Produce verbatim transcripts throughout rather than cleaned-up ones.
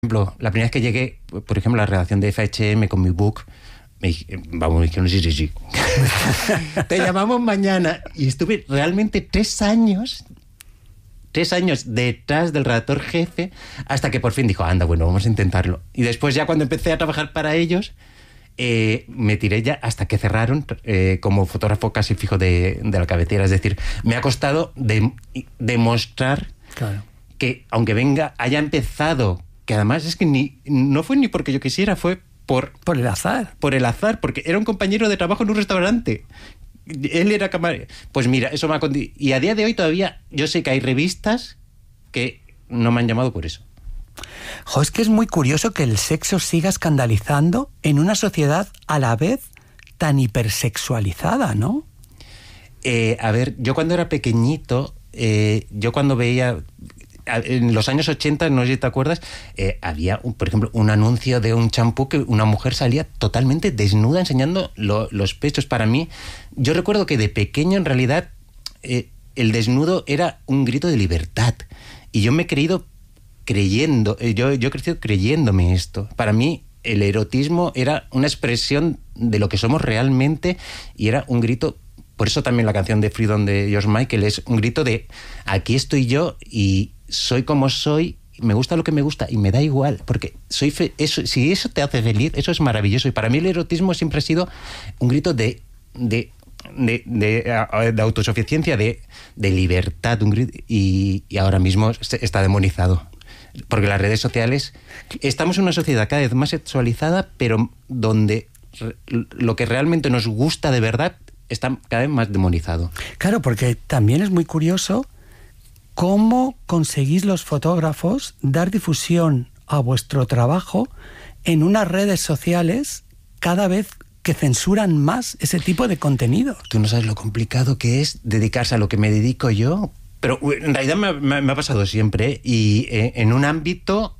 ejemplo, la primera vez que llegué, por ejemplo, a la redacción de F H M con mi book, me dije, vamos, me dijeron, sí, sí, sí. Te llamamos mañana. Y estuve realmente tres años, tres años detrás del redactor jefe, hasta que por fin dijo, anda, bueno, vamos a intentarlo. Y después ya cuando empecé a trabajar para ellos, eh, me tiré ya hasta que cerraron eh, como fotógrafo casi fijo de, de la cabecera. Es decir, me ha costado de, demostrar claro. que, aunque venga, haya empezado, que además es que ni no fue ni porque yo quisiera, fue Por, por el azar. Por el azar, porque era un compañero de trabajo en un restaurante. Él era camarero. Pues mira, eso me ha condi- Y a día de hoy todavía yo sé que hay revistas que no me han llamado por eso. Jo, es que es muy curioso que el sexo siga escandalizando en una sociedad a la vez tan hipersexualizada, ¿no? Eh, a ver, yo cuando era pequeñito, eh, yo cuando veía... En los años ochenta, no sé si te acuerdas, eh, había, un, por ejemplo, un anuncio de un champú que una mujer salía totalmente desnuda enseñando lo, los pechos. Para mí, yo recuerdo que de pequeño, en realidad, eh, el desnudo era un grito de libertad. Y yo me he creído creyendo, eh, yo, yo he crecido creyéndome esto. Para mí, el erotismo era una expresión de lo que somos realmente y era un grito. Por eso también la canción de Freedom de George Michael es un grito de aquí estoy yo y soy como soy, me gusta lo que me gusta y me da igual, porque soy fe- eso, si eso te hace feliz, eso es maravilloso. Y para mí el erotismo siempre ha sido un grito de, de, de, de, de autosuficiencia, de, de libertad, un grito, y, y ahora mismo está demonizado. Porque las redes sociales, estamos en una sociedad cada vez más sexualizada, pero donde lo que realmente nos gusta de verdad está cada vez más demonizado. Claro, porque también es muy curioso cómo conseguís los fotógrafos dar difusión a vuestro trabajo en unas redes sociales cada vez que censuran más ese tipo de contenido. Tú no sabes lo complicado que es dedicarse a lo que me dedico yo, pero en realidad me, me, me ha pasado siempre, ¿eh? Y eh, en un ámbito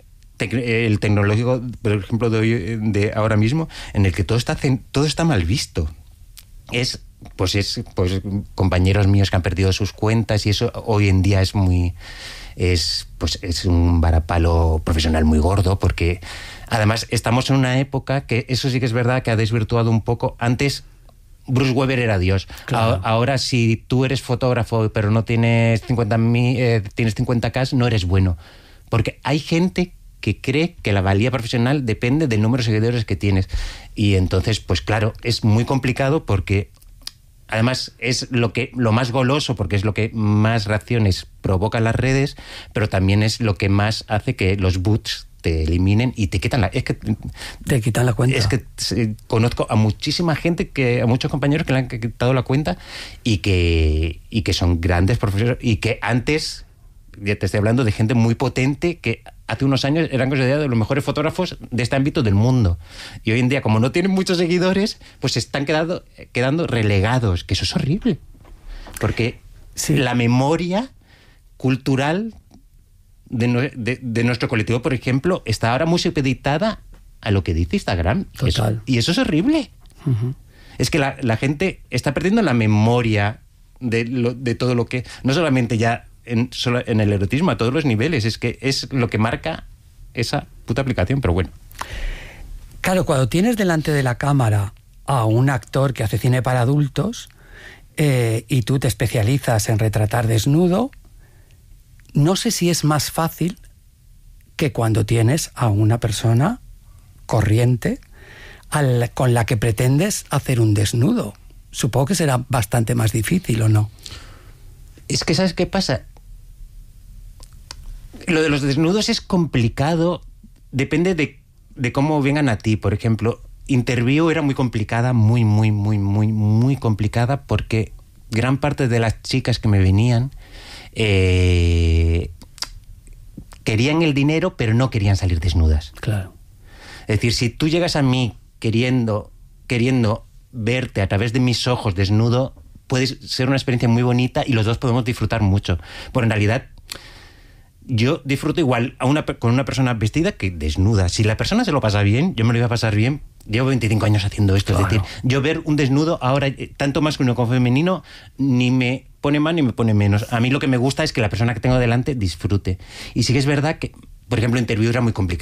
te, el tecnológico, por ejemplo, de, hoy, de ahora mismo, en el que todo está, todo está mal visto. Es, pues es, pues compañeros míos que han perdido sus cuentas y eso hoy en día es muy, es, pues es un varapalo profesional muy gordo, porque además estamos en una época que eso sí que es verdad que ha desvirtuado un poco. Antes Bruce Weber era Dios. Claro. A, ahora si tú eres fotógrafo pero no tienes cincuenta mil, eh, tienes cincuenta K, no eres bueno, porque hay gente que cree que la valía profesional depende del número de seguidores que tienes. Y entonces, pues claro, es muy complicado porque además es lo que lo más goloso, porque es lo que más reacciones provoca en las redes, pero también es lo que más hace que los bots te eliminen y te quitan la... Es que te quitan la cuenta. Es que eh, conozco a muchísima gente, que a muchos compañeros que le han quitado la cuenta y que, y que son grandes profesores y que antes... Ya te estoy hablando de gente muy potente que hace unos años eran considerados los mejores fotógrafos de este ámbito del mundo. Y hoy en día, como no tienen muchos seguidores, pues se están quedando, quedando relegados, que eso es horrible. Porque sí, la memoria cultural de, de, de nuestro colectivo, por ejemplo, está ahora muy supeditada a lo que dice Instagram. Total. Eso, y eso es horrible. Uh-huh. Es que la, la gente está perdiendo la memoria de, lo, de todo lo que... No solamente ya... En, solo en el erotismo, a todos los niveles. Es que es lo que marca esa puta aplicación, pero bueno. Claro, cuando tienes delante de la cámara a un actor que hace cine para adultos eh, y tú te especializas en retratar desnudo, no sé si es más fácil que cuando tienes a una persona corriente al, con la que pretendes hacer un desnudo. Supongo que será bastante más difícil, ¿o no? Es que, ¿sabes qué pasa? Lo de los desnudos es complicado, depende de, de cómo vengan a ti. Por ejemplo, Interview era muy complicada, muy, muy, muy, muy, muy complicada, porque gran parte de las chicas que me venían eh, querían el dinero, pero no querían salir desnudas. Claro. Es decir, si tú llegas a mí queriendo, queriendo verte a través de mis ojos desnudo, puede ser una experiencia muy bonita y los dos podemos disfrutar mucho. Pero en realidad, yo disfruto igual a una, con una persona vestida que desnuda. Si la persona se lo pasa bien, yo me lo iba a pasar bien. Llevo veinticinco años haciendo esto. Claro. Es decir, yo ver un desnudo ahora, tanto masculino como femenino, ni me pone más ni me pone menos. A mí lo que me gusta es que la persona que tengo delante disfrute. Y sí que es verdad que, por ejemplo, Interview era muy complicado.